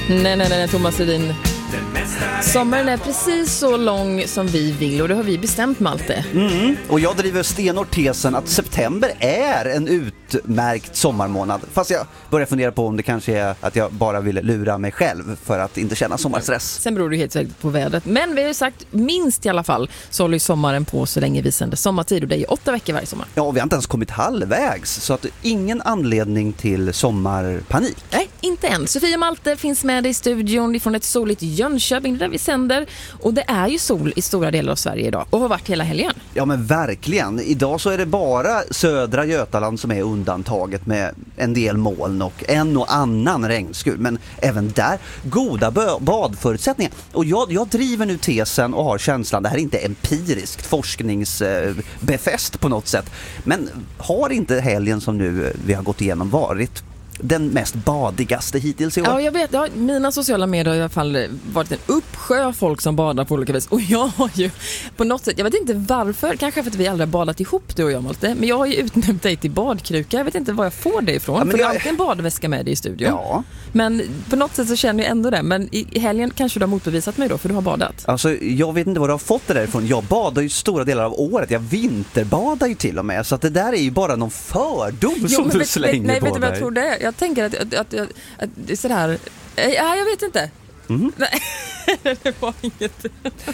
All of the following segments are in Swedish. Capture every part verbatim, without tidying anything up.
Nej, nej, nej, Thomas Edin. Sommaren är precis så lång som vi vill och det har vi bestämt, Malte. Mm, och jag driver stenhårt tesen att september är en utmärkt sommarmånad. Fast jag börjar fundera på om det kanske är att jag bara vill lura mig själv för att inte känna sommarstress. Sen beror det helt säkert på vädret. Men vi har ju sagt minst i alla fall så håller ju sommaren på så länge vi sänder sommartid och det är ju åtta veckor varje sommar. Ja, vi har inte ens kommit halvvägs så att ingen anledning till sommarpanik. Nej, inte än. Sofia Malte finns med i studion från ett soligt Jönköping där vi sänder. Och det är ju sol i stora delar av Sverige idag och har varit hela helgen. Ja, men verkligen. Idag så är det bara södra Götaland som är undantaget med en del moln och en och annan regnskur. Men även där goda bö- badförutsättningar. Och jag, jag driver nu tesen och har känslan, det här är inte empiriskt forskningsbefäst på något sätt. Men har inte helgen som nu vi har gått igenom varit den mest badigaste hittills i år? Ja, jag vet. Ja, mina sociala medier har i alla fall varit en uppsjö av folk som badar på olika vis. Och jag har ju på något sätt, jag vet inte varför, kanske för att vi aldrig har badat ihop du och jag, Malte, men jag har ju utnämnt dig till badkruka. Jag vet inte var jag får det ifrån, ja, för du har alltid en badväska med dig i studion. Ja. Men på något sätt så känner jag ändå det. Men i helgen kanske du har motbevisat mig då, för du har badat. Alltså, jag vet inte var du har fått det därifrån. Jag badar ju stora delar av året. Jag vinterbadar ju till och med. Så att det där är ju bara någon fördom jo, som du vet, slänger vet, nej, på vet du vad jag dig. tror det är? Jag tänker att, att, att, att, att det är sådär... Ja, jag vet inte. Mm. Nej, det var inget.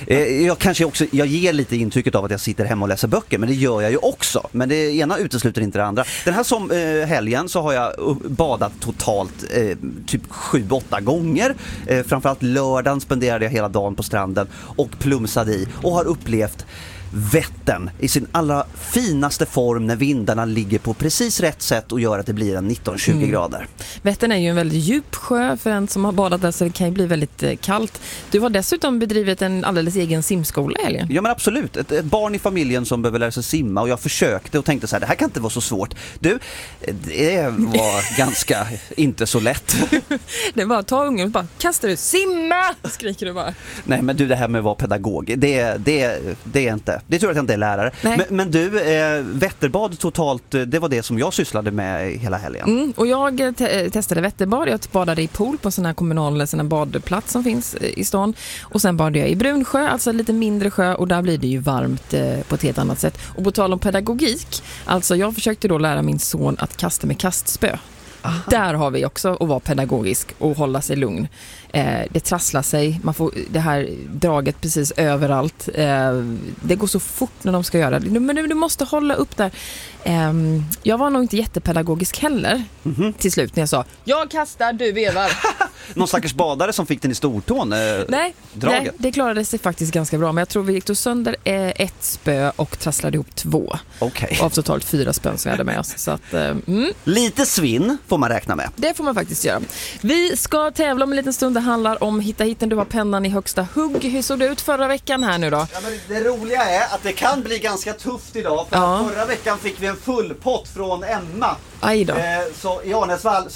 Jag kanske också, jag ger lite intrycket av att jag sitter hemma och läser böcker, men det gör jag ju också. Men det ena utesluter inte det andra. Den här som, eh, helgen så har jag badat totalt eh, typ sju, åtta gånger. Eh, framförallt lördagen spenderade jag hela dagen på stranden och plumsade i och har upplevt Vättern i sin allra finaste form när vindarna ligger på precis rätt sätt och gör att det blir en nitton tjugo mm. grader. Vättern är ju en väldigt djup sjö för en som har badat där, så det kan ju bli väldigt eh, kallt. Du har dessutom bedrivit en alldeles egen simskola, Elin. Ja, men absolut. Ett, ett barn i familjen som behöver lära sig simma, och jag försökte och tänkte så här, det här kan inte vara så svårt. Du, det var ganska inte så lätt. Det var ta ungen och bara, kastar du, simma! Skriker du bara. Nej, men du, det här med att vara pedagog, det, det, det är inte. Det tror jag att jag inte är lärare. Men, men du, eh, Vätterbad totalt, det var det som jag sysslade med hela helgen. Mm, och jag te- testade Vätterbad. Jag badade i pool på sån här kommunal sån här badplats som finns i stan. Och sen badade jag i Brunsjö, alltså lite mindre sjö. Och där blir det ju varmt eh, på ett helt annat sätt. Och på tal om pedagogik, alltså jag försökte då lära min son att kasta med kastspö. Aha. Där har vi också att vara pedagogisk och hålla sig lugn. Eh, det trasslar sig, man får det här draget precis överallt. Eh, det går så fort när de ska göra det. Men du, du måste hålla upp där. Eh, jag var nog inte jättepedagogisk heller mm-hmm. till slut när jag sa, jag kastar, du vevar. Någon stackars badare som fick den i stortån, eh, nej, draget? Nej, det klarade sig faktiskt ganska bra. Men jag tror vi gick då sönder eh, ett spö och trasslade ihop två. Okay. Av totalt fyra spön som vi hade med oss. Så att, eh, mm. Lite svinn får man räkna med. Det får man faktiskt göra. Vi ska tävla om en liten stund. Det handlar om Hitta hitten. Du har pennan i högsta hugg. Hur såg det ut förra veckan här nu då? Ja, men det roliga är att det kan bli ganska tufft idag. För ja. Förra veckan fick vi en full pott från Emma. Aj då. Eh, så i Arnäsvall